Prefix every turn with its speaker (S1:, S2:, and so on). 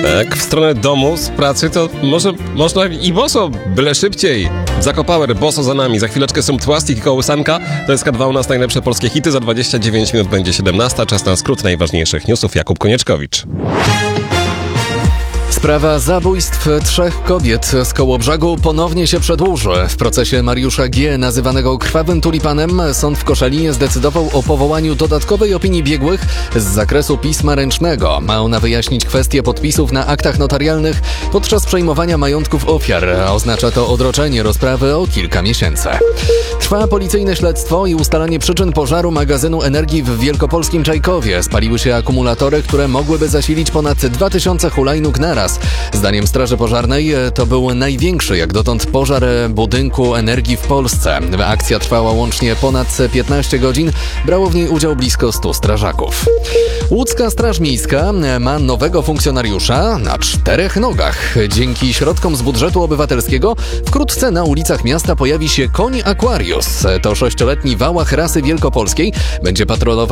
S1: Tak, w stronę domu z pracy to może można i boso, byle szybciej. Zakopower, boso za nami, za chwileczkę Sumptłastik i Kołysanka. To jest K2 u nas najlepsze polskie hity, za 29 minut będzie 17, czas na skrót najważniejszych newsów. Jakub Konieczkowicz.
S2: Sprawa zabójstw 3 kobiet z Kołobrzegu ponownie się przedłuży. W procesie Mariusza G., nazywanego krwawym tulipanem, sąd w Koszalinie zdecydował o powołaniu dodatkowej opinii biegłych z zakresu pisma ręcznego. Ma ona wyjaśnić kwestię podpisów na aktach notarialnych podczas przejmowania majątków ofiar. Oznacza to odroczenie rozprawy o kilka miesięcy. Trwa policyjne śledztwo i ustalanie przyczyn pożaru magazynu energii w wielkopolskim Czajkowie. Spaliły się akumulatory, które mogłyby zasilić ponad 2000 hulajnóg naraz. Zdaniem Straży Pożarnej to był największy jak dotąd pożar budynku energii w Polsce. Akcja trwała łącznie ponad 15 godzin. Brało w niej udział blisko 100 strażaków. Łódzka Straż Miejska ma nowego funkcjonariusza na 4 nogach. Dzięki środkom z budżetu obywatelskiego wkrótce na ulicach miasta pojawi się koń Aquarius. To 6-letni wałach rasy wielkopolskiej. Będzie patrolował